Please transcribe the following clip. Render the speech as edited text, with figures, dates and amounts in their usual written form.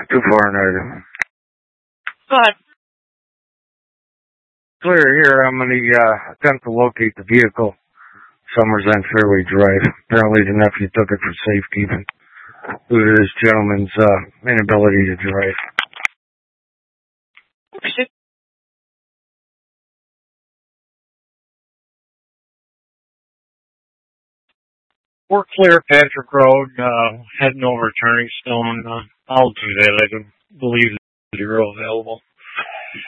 too far neither. But Clear here, I'm going to attempt to locate the vehicle. Summers on Fairway Drive. Apparently the nephew took it for safekeeping due to this gentleman's inability to drive. We're clear Patrick Road, heading over Turning Stone. I'll do that. I don't believe that you're available.